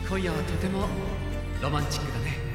今夜はとてもロマンチックだね。